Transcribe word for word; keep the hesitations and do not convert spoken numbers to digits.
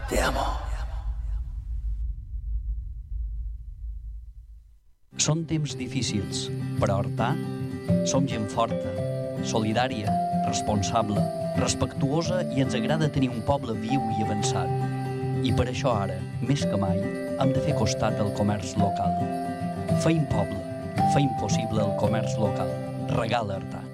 Te amo. Són temps difícils, però Artà som gent forta, solidària, responsable, respectuosa i ens agrada tenir un poble viu i avançat. I per això ara, més que mai, hem de fer costat al comerç local. Feim poble, feim possible el comerç local. Regala Artà.